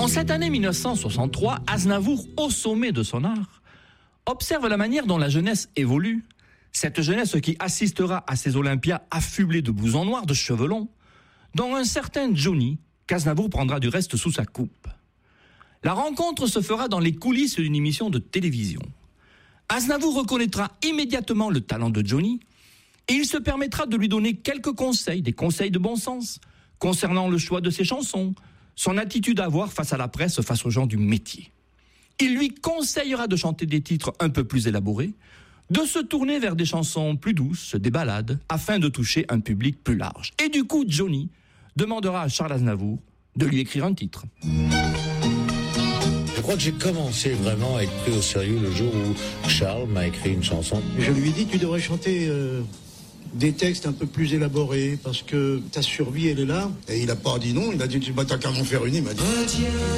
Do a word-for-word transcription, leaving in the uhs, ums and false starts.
En cette année mille neuf cent soixante-trois, Aznavour, au sommet de son art, observe la manière dont la jeunesse évolue. Cette jeunesse qui assistera à ces Olympias affublés de blousons noirs, de cheveux longs, dont un certain Johnny, qu'Aznavour prendra du reste sous sa coupe. La rencontre se fera dans les coulisses d'une émission de télévision. Aznavour reconnaîtra immédiatement le talent de Johnny et il se permettra de lui donner quelques conseils, des conseils de bon sens, concernant le choix de ses chansons, son attitude à avoir face à la presse, face aux gens du métier. Il lui conseillera de chanter des titres un peu plus élaborés, de se tourner vers des chansons plus douces, des ballades, afin de toucher un public plus large. Et du coup, Johnny demandera à Charles Aznavour de lui écrire un titre. Je crois que j'ai commencé vraiment à être pris au sérieux le jour où Charles m'a écrit une chanson. Je lui ai dit, tu devrais chanter euh, des textes un peu plus élaborés, parce que ta survie, elle est là. Et il n'a pas dit non, il a dit, tu m'as qu'à m'en faire une, il m'a dit.